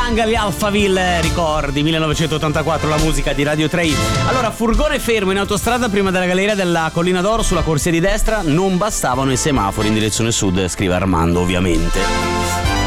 Young, gli Alphaville, ricordi, 1984, la musica di Radio 3. Allora, furgone fermo in autostrada prima della galleria della Collina d'Oro sulla corsia di destra, non bastavano i semafori in direzione sud, scrive Armando ovviamente.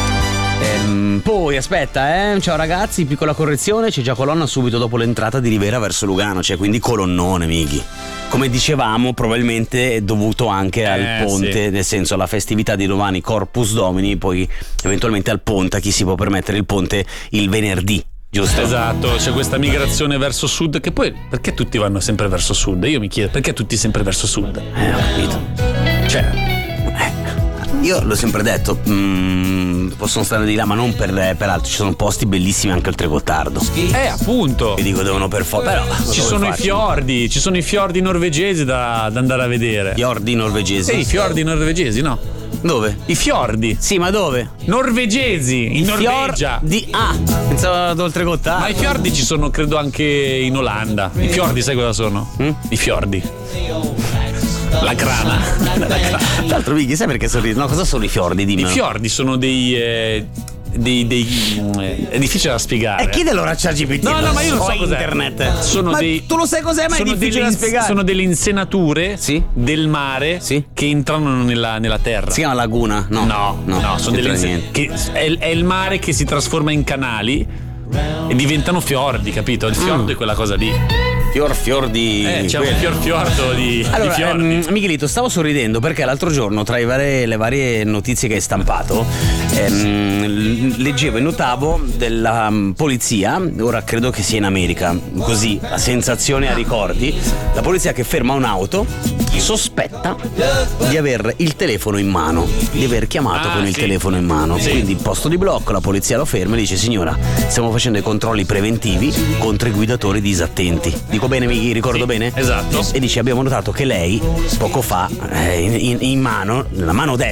Poi aspetta, ciao ragazzi, piccola correzione, c'è già colonna subito dopo l'entrata di Rivera verso Lugano, cioè quindi colonnone, Mighi. Come dicevamo, probabilmente è dovuto anche al ponte, sì. Nel senso alla festività di domani, Corpus Domini, poi eventualmente al ponte, a chi si può permettere il ponte il venerdì, giusto? Esatto, c'è questa migrazione verso sud, che poi perché tutti vanno sempre verso sud? Io mi chiedo, perché tutti sempre verso sud? Ho capito. Cioè... Io l'ho sempre detto, possono stare di là, ma non per altro. Ci sono posti bellissimi anche oltre Gottardo. Appunto. Vi dico, devono per però ci sono i fiordi norvegesi da andare a vedere. Fiordi norvegesi? I fiordi norvegesi, no? Dove? I fiordi. Sì, ma dove? Norvegesi, in Norvegia. Pensavo ad oltre Gottardo. Ma i fiordi ci sono, credo, anche in Olanda. I fiordi, sai cosa sono? I fiordi. La grana. Tra l'altro, Vicky, sai perché sorridi? No, cosa sono i fiordi? Dimmelo. I fiordi sono è difficile da spiegare. E chiedelo a ChatGPT. No, ma io non so cos'è. Internet. Sono tu lo sai cos'è, ma è difficile da spiegare. Sono delle insenature del mare che entrano nella terra. Si chiama laguna? No, sono delle è il mare che si trasforma in canali e diventano fiordi, capito? Il fiordo è quella cosa lì. Fior di... c'è un fiordo di fiordi. Michelito, stavo sorridendo perché l'altro giorno, tra le varie notizie che hai stampato, leggevo e notavo della polizia, ora credo che sia in America, così a sensazione, a ricordi, la polizia che ferma un'auto sospetta di aver il telefono in mano, di aver chiamato con il telefono in mano, quindi posto di blocco, la polizia lo ferma e dice: signora, stiamo facendo i controlli preventivi contro i guidatori disattenti. Dico bene, mi ricordo bene? Esatto. E dice: abbiamo notato che lei poco fa in mano, nella mano destra,